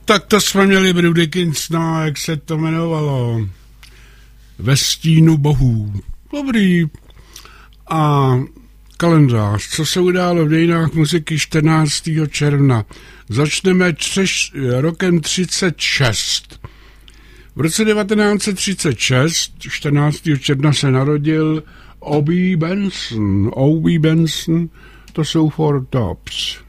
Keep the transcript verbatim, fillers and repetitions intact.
Tak to jsme měli Bruce Dickinsona, jak se to jmenovalo. Ve stínu bohů. Dobrý. A kalendář. Co se událo v dějinách muziky čtrnáctého června? Začneme třeš, rokem třicet šest. V roce devatenáct set třicet šest, čtrnáctého června se narodil Obi Benson. Obi Benson, to jsou Four Tops.